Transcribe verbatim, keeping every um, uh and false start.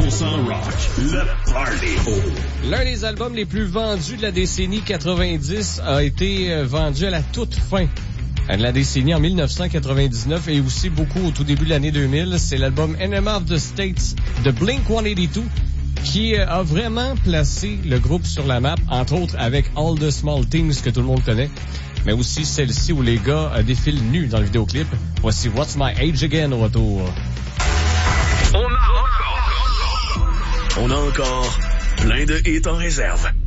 pour cent rock, le Party. L'un des albums les plus vendus de la décennie quatre-vingt-dix a été vendu à la toute fin de la décennie en dix-neuf cent quatre-vingt-dix-neuf et aussi beaucoup au tout début de l'année deux mille. C'est l'album Enema of the States de Blink cent quatre-vingt-deux qui a vraiment placé le groupe sur la map, entre autres avec All the Small Things que tout le monde connaît, mais aussi celle-ci où les gars défilent nus dans le vidéoclip. Voici What's My Age Again au retour. On a encore, on a encore plein de hits en réserve.